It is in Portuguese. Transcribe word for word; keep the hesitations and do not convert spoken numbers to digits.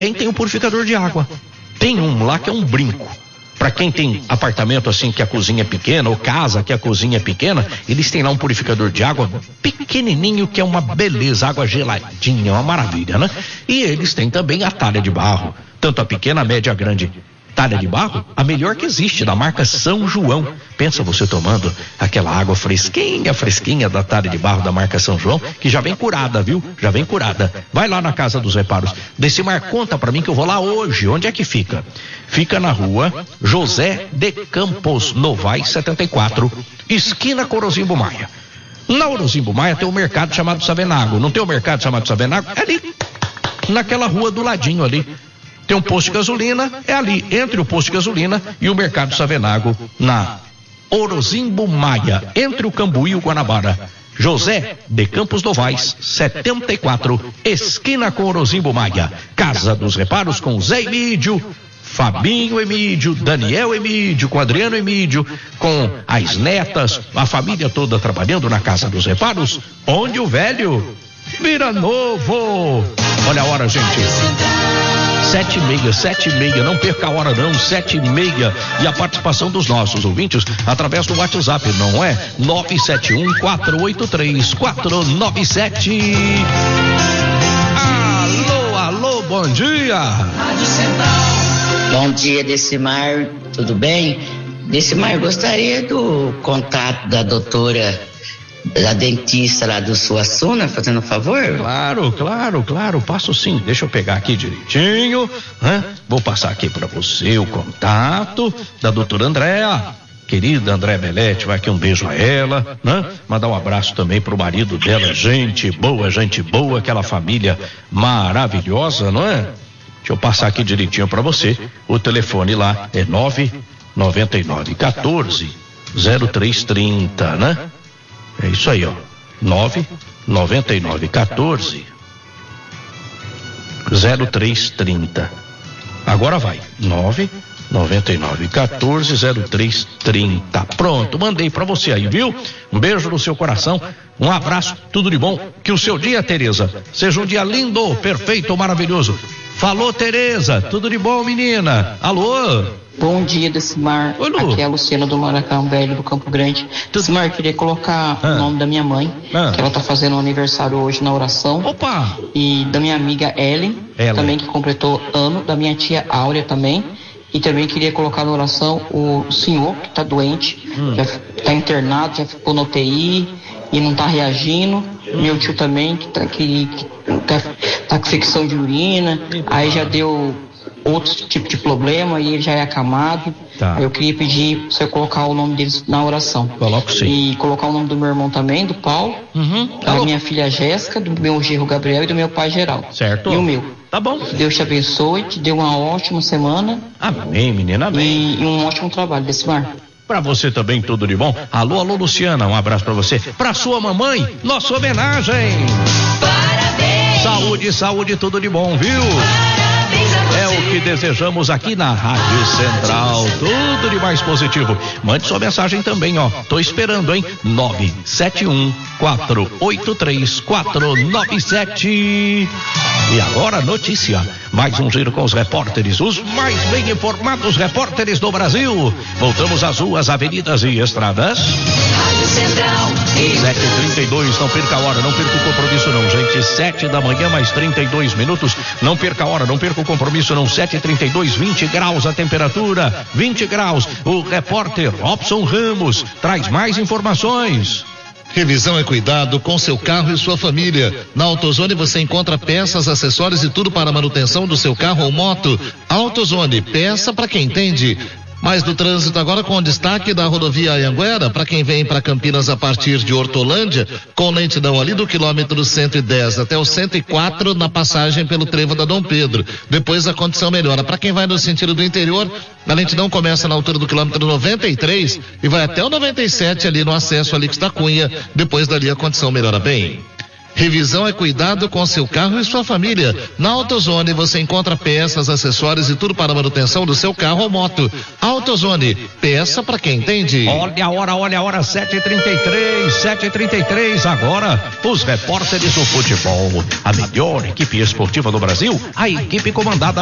tem um purificador de água. Tem um lá que é um brinco. Para quem tem apartamento assim que a cozinha é pequena, ou casa que a cozinha é pequena, eles têm lá um purificador de água pequenininho que é uma beleza, água geladinha, uma maravilha, né? E eles têm também a talha de barro, tanto a pequena, a média, a grande. Talha de barro, a melhor que existe, da marca São João. Pensa você tomando aquela água fresquinha, fresquinha da talha de barro da marca São João, que já vem curada, viu? Já vem curada. Vai lá na Casa dos Reparos. Decimar, conta pra mim que eu vou lá hoje. Onde é que fica? Fica na rua José de Campos Novaes, setenta e quatro, esquina com Orozimbo Maia. Na Orozimbo Maia tem um mercado chamado Savenago. Não tem um mercado chamado Savenago? É ali, naquela rua do ladinho ali. Tem um posto de gasolina, é ali, entre o posto de gasolina e o Mercado Savenago, na Orozimbo Maia, entre o Cambuí e o Guanabara. José de Campos Novaes, setenta e quatro, esquina com Orozimbo Maia. Casa dos Reparos com Zé Emídio, Fabinho Emídio, Daniel Emídio, com Adriano Emídio, com as netas, a família toda trabalhando na Casa dos Reparos, onde o velho vira novo. Olha a hora, gente. Sete e meia, sete e meia, não perca a hora não, sete e meia, e a participação dos nossos ouvintes através do WhatsApp, não é? nove sete um, quatro oito três, quatro nove sete. Alô, alô, bom dia. Bom dia, Decimar, tudo bem? Decimar, gostaria do contato da doutora, da dentista lá do Suassuna, fazendo um favor? Claro, claro, claro, passo sim. Deixa eu pegar aqui direitinho, né? Vou passar aqui para você o contato da doutora Andréa, querida André Belete, vai aqui um beijo a ela, né? Mandar um abraço também pro marido dela, gente boa, gente boa, aquela família maravilhosa, não é? Deixa eu passar aqui direitinho para você. O telefone lá é nove nove nove um quatro zero três trinta, né? É isso aí, ó. nove nove nove um quatro zero três trinta. Agora vai. nove nove nove um quatro zero três trinta. Pronto, mandei pra você aí, viu? Um beijo no seu coração. Um abraço, tudo de bom. Que o seu dia, Tereza, seja um dia lindo, perfeito, maravilhoso. Falou, Tereza, tudo de bom, menina? Alô? Bom dia, Decimar. Oi, Lu. Aqui é a Luciana do Maracão Velho, do Campo Grande. Decimar, queria colocar ah. o nome da minha mãe, ah. que ela tá fazendo um aniversário hoje na oração. Opa! E da minha amiga Ellen, Ellen, também que completou ano, da minha tia Áurea também. E também queria colocar na oração o senhor que tá doente, hum. já tá internado, já ficou na U T I e não tá reagindo. Hum. Meu tio também, que tá, que, que tá, tá com infecção de urina, hum. aí já deu outro tipo de problema e ele já é acamado. Tá. Eu queria pedir pra você colocar o nome deles na oração. Coloco sim. E colocar o nome do meu irmão também, do Paulo, uhum. da minha filha Jéssica, do meu genro Gabriel e do meu pai Geraldo. Certo. E o meu. Tá bom. Deus te abençoe, te dê uma ótima semana. Amém, menina, amém. E, e um ótimo trabalho, Decimar. Pra você também, tudo de bom. Alô, alô, Luciana, um abraço pra você. Pra sua mamãe, nossa homenagem. Parabéns. Saúde, saúde, tudo de bom, viu? É o que desejamos aqui na Rádio Central, tudo de mais positivo. Mande sua mensagem também, ó, tô esperando, hein? nove sete um, quatro oito três, quatro nove sete. E agora notícia, mais um giro com os repórteres, os mais bem informados repórteres do Brasil. Voltamos às ruas, avenidas e estradas. Rádio Central. sete e trinta e dois, não perca a hora, não perca o compromisso não, gente. Sete da manhã, mais trinta e dois minutos. Não perca a hora, não perca o compromisso não. Sete e trinta e dois, vinte graus a temperatura, vinte graus. O repórter Robson Ramos traz mais informações. Revisão é cuidado com seu carro e sua família. Na AutoZone você encontra peças, acessórios e tudo para a manutenção do seu carro ou moto. AutoZone, peça para quem entende. Mais do trânsito agora com o destaque da rodovia Anhanguera, para quem vem para Campinas a partir de Hortolândia, com lentidão ali do quilômetro cento e dez até o cento e quatro na passagem pelo trevo da Dom Pedro. Depois a condição melhora. Para quem vai no sentido do interior, a lentidão começa na altura do quilômetro noventa e três e vai até o noventa e sete ali no acesso a Lix da Cunha. Depois dali a condição melhora bem. Revisão é cuidado com seu carro e sua família. Na AutoZone você encontra peças, acessórios e tudo para a manutenção do seu carro ou moto. AutoZone, peça para quem entende. Olha a hora, olha a hora, sete e trinta e três, sete e trinta e três agora, os repórteres do futebol. A melhor equipe esportiva do Brasil, a equipe comandada